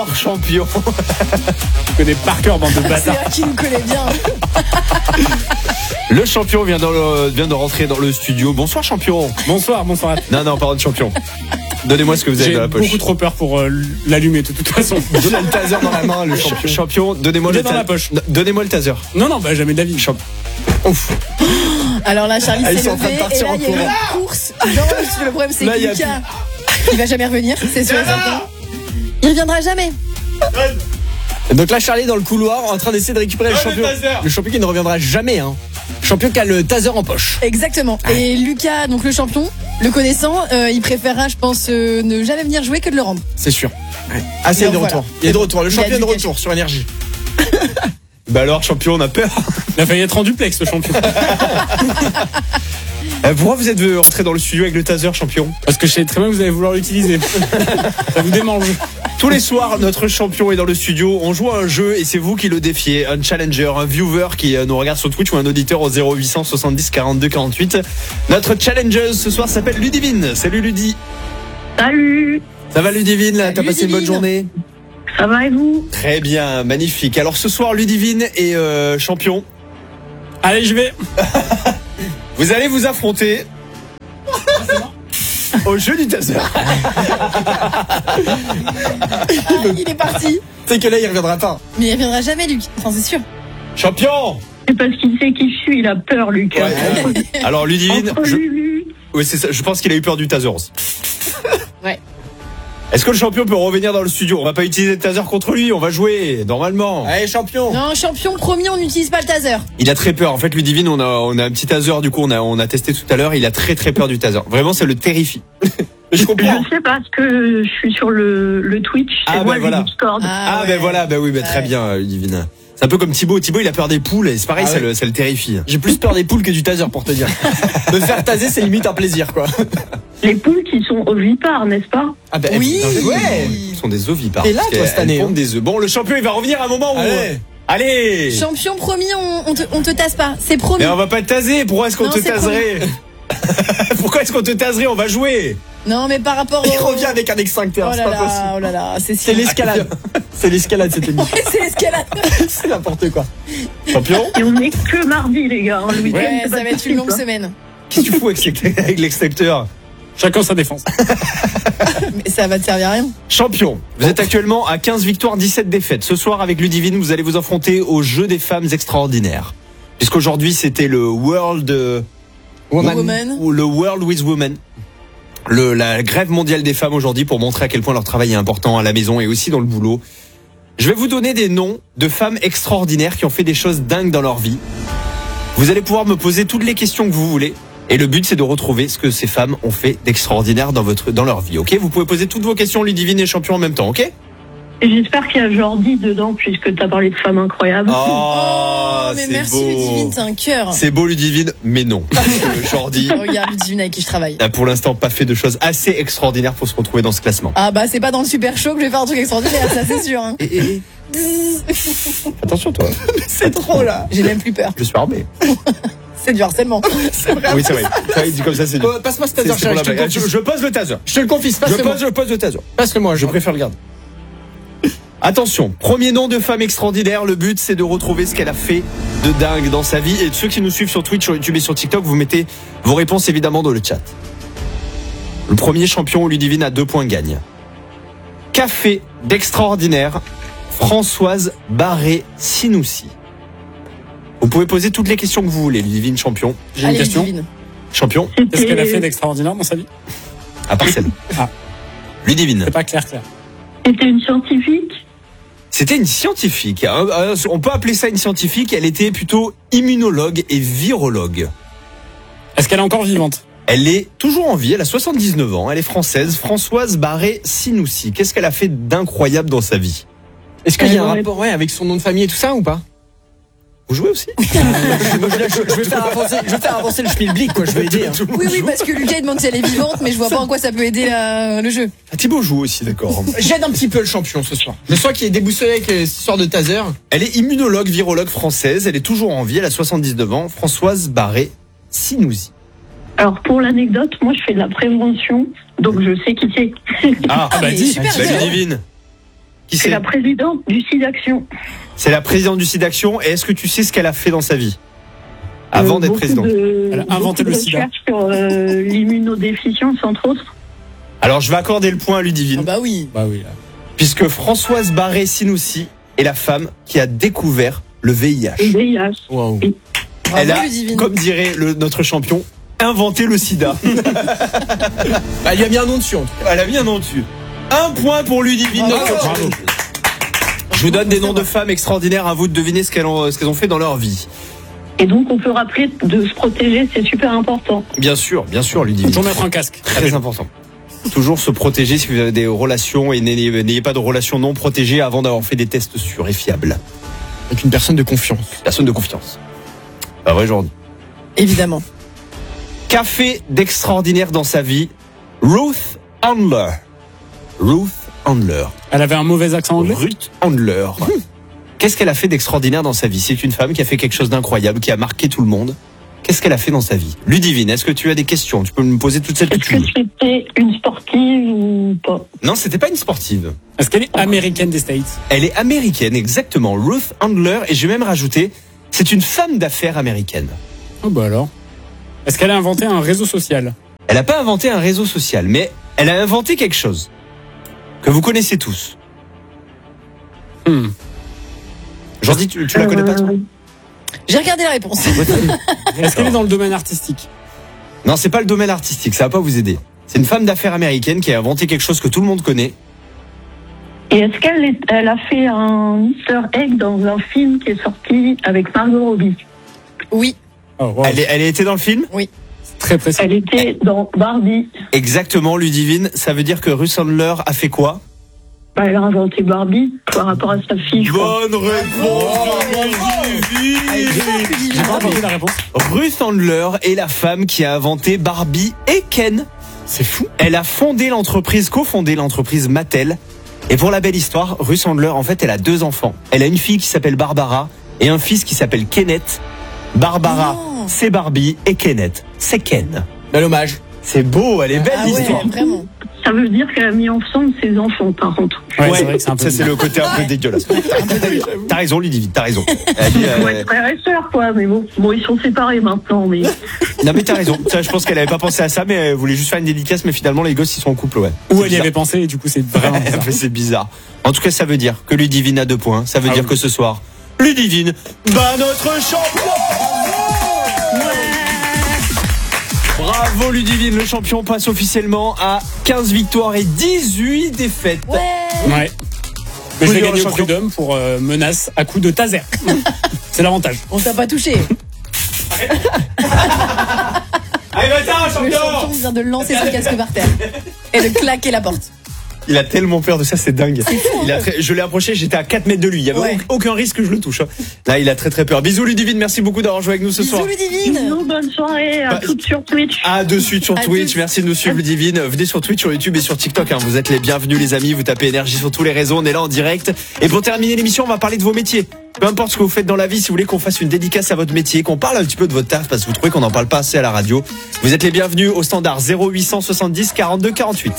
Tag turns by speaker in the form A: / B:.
A: Champion.
B: Je connais par cœur, bande de
C: C'est
B: bâtards.
C: là qui nous connaît bien.
A: Le champion vient de rentrer dans le studio. Bonsoir champion.
B: Bonsoir.
A: Non, pardon champion. Donnez-moi ce que vous avez
B: J'ai
A: dans la poche.
B: beaucoup trop peur pour l'allumer de toute façon.
A: Il a le taser dans la main, le champion. Champion, donnez-moi
B: Il
A: le
B: est dans la poche.
A: Donnez-moi le taser.
B: Non, jamais d'avis.
A: Ouf.
C: Alors là, Charlie
A: Ah, ils
C: s'est
A: sont en train de
C: levé et
A: partir
C: là,
A: en
C: il y a eu
A: courant.
C: une course. Le problème, c'est
A: Là,
C: que
A: il y a
C: Lucas, il va jamais revenir, c'est sûr et certain. Il reviendra jamais.
D: Donc là, Charlie est dans le couloir en train d'essayer de récupérer le champion. Le champion qui ne reviendra jamais. Hein. Champion qui a le taser en poche.
C: Exactement. Et Lucas, donc le champion, le connaissant, il préférera, je pense, ne jamais venir jouer que de le rendre.
D: C'est sûr. Ah, c'est
C: Donc
D: de
C: voilà.
D: retour. Il est de retour. Le
C: Il a
D: champion est de
C: dû
D: retour sur Énergie.
A: Bah alors champion, on a peur.
B: Il a failli être en duplex, le champion.
A: Pourquoi vous êtes rentré dans le studio avec le taser champion?
B: Parce que je sais très bien que vous allez vouloir l'utiliser. Ça vous démange.
A: Tous les soirs, notre champion est dans le studio. On joue à un jeu et c'est vous qui le défiez. Un challenger, un viewer qui nous regarde sur Twitch ou un auditeur au 0800 70 42 48. Notre challenger ce soir s'appelle Ludivine. Salut Ludi.
E: Salut,
A: Ça va Ludivine là? T'as
C: Salut,
A: passé une bonne
C: Ludivine.
A: journée?
E: ça va et vous?
A: Très bien, magnifique. Alors ce soir, Ludivine est champion.
B: Allez, je vais.
A: Vous allez vous affronter au jeu du taser.
C: Ah, il est parti.
D: C'est que là, il reviendra pas.
C: Mais il reviendra jamais, Luc. Enfin, c'est sûr.
A: Champion.
E: C'est parce qu'il sait qui je suis, il a peur, Lucas.
A: Ouais. Alors Ludivine,
E: Entre Lulu,
A: oui, c'est ça. Je pense qu'il a eu peur du taser aussi.
C: Ouais.
A: Est-ce que le champion peut revenir dans le studio? On va pas utiliser le taser contre lui, on va jouer normalement.
D: Allez, champion.
C: Non, champion, promis, on n'utilise pas le taser.
A: Il a très peur. En fait, Ludivine, on a un petit taser. Du coup, on a testé tout à l'heure. Il a très peur du taser. Vraiment, ça le terrifie. Je comprends.
E: je sais parce que je suis sur le Twitch, c'est
A: Ah,
E: moi
A: ben
E: le
A: voilà.
E: Discord.
A: Ah
C: ouais.
A: ben voilà, ben oui, ben très
C: Ouais.
A: bien, Ludivine. C'est un peu comme Thibaut. Thibaut, il a peur des poules et c'est pareil,
D: Ah ouais.
A: ça le terrifie.
D: J'ai plus peur des poules que du taser pour te dire. Me faire taser, c'est limite un plaisir, quoi.
E: Les poules qui sont ovipares, n'est-ce pas?
D: Ah bah,
C: Oui.
D: Ouais.
A: Ce sont des ovipares.
D: T'es là,
A: parce
D: toi,
A: qu'elles
D: cette année,
A: pondent
D: hein.
A: des œufs. Bon, le champion, il va revenir à un moment où.
D: Allez.
A: Allez.
C: Champion, promis, on te tasse pas. C'est promis.
A: Mais on va pas te taser. Pourquoi est-ce qu'on
C: Non,
A: te
C: c'est
A: taserait? Pourquoi est-ce qu'on te taserait? On va jouer.
C: Non, mais par rapport
D: Il
C: au...
D: revient avec un extincteur,
C: Oh
D: c'est
C: là
D: pas possible.
C: là, oh là là, c'est
D: C'est
C: sûr.
D: l'escalade. C'est l'escalade, cette émission.
C: C'est l'escalade.
D: C'est n'importe quoi.
A: Champion.
E: Et on est que mardi, les gars. hein. Le week-end,
C: Ouais,
E: c'est
C: ça
E: pas
C: va être une
E: tout,
C: longue
E: quoi.
C: semaine.
A: Qu'est-ce que tu fous avec l'extincteur?
B: Chacun sa défense.
C: Mais ça va te servir à rien.
A: Champion, vous êtes actuellement à 15 victoires, 17 défaites. Ce soir, avec Ludivine, vous allez vous affronter au jeu des femmes extraordinaires. Puisqu'aujourd'hui, c'était le World
C: Woman.
A: ou le World with Women. La grève mondiale des femmes aujourd'hui pour montrer à quel point leur travail est important à la maison et aussi dans le boulot. Je vais vous donner des noms de femmes extraordinaires qui ont fait des choses dingues dans leur vie. Vous allez pouvoir me poser toutes les questions que vous voulez. Et le but, c'est de retrouver ce que ces femmes ont fait d'extraordinaire dans leur vie, ok? Vous pouvez poser toutes vos questions, Ludivine et champion, en même temps, ok?
E: Et j'espère qu'il y a Jordi dedans, puisque t'as parlé de femmes incroyables.
A: Oh,
C: mais
A: c'est
C: merci
A: beau.
C: Ludivine, t'as un cœur.
A: C'est beau, Ludivine, mais non. Parce que Jordi
C: Regarde Ludivine avec qui je travaille.
A: n'a pour l'instant pas fait de choses assez extraordinaires pour se retrouver dans ce classement.
C: Ah bah c'est pas dans le super show que je vais faire un truc extraordinaire, ça c'est sûr. Hein.
A: Attention, toi.
D: C'est trop, là.
C: J'ai même plus peur.
A: Je suis armé.
C: C'est du harcèlement.
D: C'est vrai.
A: Oui, c'est vrai. Ça, il dit comme ça, c'est du.
D: Passe-moi ce
A: C'est
D: taser,
A: pour
D: Charlie,
A: la
D: je te le
A: blague.
D: confie.
A: Je pose le taser.
D: Je te le confie,
A: Je
D: passe-le-moi.
A: pose le taser.
D: Passe-le-moi,
A: Je préfère le garder. Attention, premier nom de femme extraordinaire. Le but, c'est de retrouver ce qu'elle a fait de dingue dans sa vie. Et ceux qui nous suivent sur Twitch, sur YouTube et sur TikTok, vous mettez vos réponses évidemment dans le chat. Le premier champion, Ludivine, à 2 points gagne. Qu'a fait d'extraordinaire Françoise Barré-Sinoussi? Vous pouvez poser toutes les questions que vous voulez, Ludivine, champion.
B: J'ai une
C: Allez
B: question.
C: Ludivine.
A: Champion,
B: Qu'est-ce qu'elle a fait d'extraordinaire dans sa vie?
A: à part celle.
B: Ah.
A: Ludivine.
B: C'est pas clair.
E: C'était une scientifique.
A: C'était une scientifique. On peut appeler ça une scientifique. Elle était plutôt immunologue et virologue.
B: Est-ce qu'elle est encore vivante?
A: Elle est toujours en vie. Elle a 79 ans. Elle est française. Françoise Barré-Sinoussi. Qu'est-ce qu'elle a fait d'incroyable dans sa vie?
D: Est-ce qu'il y a un
E: Ouais.
D: rapport avec son nom de famille et tout ça ou pas?
A: Vous jouez aussi?
D: Je vais faire avancer le schmilblick, quoi, je vais aider. Hein.
C: Oui, parce que Lucas il demande si elle est vivante, mais je vois pas en quoi ça peut aider le jeu.
A: Ah, Thibaut joue aussi, d'accord.
D: J'aide un petit peu le champion ce soir. Je sens qu'il est déboussolé avec cette histoire de taser.
A: Elle est immunologue, virologue française. Elle est toujours en vie. Elle a 79 ans. Françoise Barré-Sinoussi.
E: Alors, pour l'anecdote, moi, je fais de la prévention, donc je sais qui c'est.
A: Ah,
C: mais
B: dis.
C: super,
A: bah,
C: dis-le.
A: Ludivine. Qui
E: C'est la présidente du SIDAction.
A: C'est la présidente du SIDAction. Et est-ce que tu sais ce qu'elle a fait dans sa vie avant d'être présidente?
B: Elle a inventé le sida.
E: Sur l'immunodéficience, entre autres.
A: Alors, je vais accorder le point à Ludivine.
C: Ah bah oui.
B: Bah oui. Là.
A: Puisque Françoise Barré-Sinoussi est la femme qui a découvert le VIH.
E: Le VIH.
D: Waouh.
A: Elle
C: Bravo,
A: a,
C: Ludivine.
A: comme dirait notre champion, inventé le sida.
D: Elle lui a mis un nom dessus en tout cas.
A: Elle a mis un nom dessus. Un point pour Ludivine.
C: Bravo.
A: notre
B: Bravo.
A: Je vous donne des noms de femmes extraordinaires, à vous de deviner ce qu'elles ont fait dans leur vie.
E: Et donc, on peut rappeler de se protéger, c'est super important.
A: Bien sûr, Ludivine.
B: Toujours mettre un casque.
A: Très important. Toujours se protéger si vous avez des relations et n'ayez pas de relations non protégées avant d'avoir fait des tests sûrs et fiables.
D: Avec une personne de confiance.
A: Personne de confiance. Pas vrai, Jordan.
C: Évidemment.
A: Qu'a fait d'extraordinaire dans sa vie Ruth Handler? Ruth Handler.
B: Elle avait un mauvais accent anglais.
A: Ruth Handler. Qu'est-ce qu'elle a fait d'extraordinaire dans sa vie? C'est une femme qui a fait quelque chose d'incroyable, qui a marqué tout le monde. Qu'est-ce qu'elle a fait dans sa vie? Ludivine, est-ce que tu as des questions? Tu peux me poser toutes celles que
E: Est-ce
A: tu
E: que
A: veux.
E: c'était une sportive ou pas?
A: Non, c'était pas une sportive.
B: Est-ce qu'elle est américaine des States?
A: Elle est américaine, exactement. Ruth Handler, et je vais même rajouter, c'est une femme d'affaires américaine.
B: Oh bah alors. Est-ce qu'elle a inventé un réseau social?
A: Elle n'a pas inventé un réseau social, mais elle a inventé quelque chose que vous connaissez tous. Jordi, tu la connais pas, toi?
C: J'ai regardé la réponse.
B: Est-ce qu'elle est dans le domaine artistique?
A: Non, c'est pas le domaine artistique, ça va pas vous aider. C'est une femme d'affaires américaine qui a inventé quelque chose que tout le monde connaît.
E: Et est-ce qu'elle a fait un Easter egg dans un film qui est sorti avec Margot Robbie?
C: Oui.
B: Oh, wow.
A: Elle a été dans le film?
B: Très précis.
E: Elle était dans Barbie.
A: Exactement, Ludivine. Ça veut dire que Ruth Handler a fait quoi?
E: Bah, elle a inventé Barbie par rapport à sa fille, je crois.
A: Bonne réponse de Ludivine.
B: J'ai pas entendu la réponse.
A: Ruth Handler est la femme qui a inventé Barbie et Ken.
B: C'est fou.
A: Elle a cofondé l'entreprise Mattel. Et pour la belle histoire, Ruth Handler, en fait, elle a 2 enfants. Elle a une fille qui s'appelle Barbara et un fils qui s'appelle Kenneth. Barbara,
C: Oh.
A: c'est Barbie et Kenneth, c'est Ken.
D: Bel hommage.
A: C'est beau, elle est belle
C: Ah ouais,
A: l'histoire.
C: vraiment.
E: Ça veut dire qu'elle a mis ensemble ses enfants, par contre.
B: Ouais, c'est vrai que c'est un peu.
A: ça c'est le côté un peu dégueulasse. T'as raison, Ludivine, t'as raison. Elle dit,
E: Faut être frère et sœur, quoi. Mais bon, ils sont séparés maintenant. Mais
A: non mais t'as raison. Ça, je pense qu'elle avait pas pensé à ça, mais elle voulait juste faire une dédicace. Mais finalement, les gosses ils sont en couple, ouais.
B: Où
A: C'est
B: elle y
A: bizarre.
B: avait pensé et du coup c'est vraiment bizarre.
A: Mais c'est bizarre. En tout cas, ça veut dire que Ludivine a 2 points. Ça veut
B: Ah
A: dire
B: oui.
A: que ce soir, Ludivine bat notre champion. Bravo Ludivine, le champion passe officiellement à 15 victoires et 18 défaites.
C: Ouais.
B: Ouais. Mais je vais
A: Faut dire
B: gagner
A: le
B: au prud'homme pour menace à coup de taser. C'est l'avantage.
C: On t'a pas touché.
A: Allez, va-t'en,
C: Le champion vient de lancer son casque par terre et de claquer la porte.
A: Il a tellement peur de ça, c'est dingue. Je l'ai approché, j'étais à 4 mètres de lui. Il n'y avait
C: Ouais.
A: aucun risque que je le touche. Là, il a très très peur. Bisous Ludivine, merci beaucoup d'avoir joué avec nous ce soir.
C: Bisous Ludivine.
E: bisous, bonne soirée. À
A: Bah,
E: toutes sur Twitch.
A: À de suite sur
C: À
A: Twitch.
C: tous.
A: Merci de nous suivre, Ludivine. Venez sur Twitch, sur YouTube et sur TikTok. Vous êtes les bienvenus, les amis. Vous tapez énergie sur tous les réseaux. On est là en direct. Et pour terminer l'émission, on va parler de vos métiers. Peu importe ce que vous faites dans la vie, si vous voulez qu'on fasse une dédicace à votre métier, qu'on parle un petit peu de votre taf, parce que vous trouvez qu'on n'en parle pas assez à la radio, vous êtes les bienvenus au standard 0870 42 48.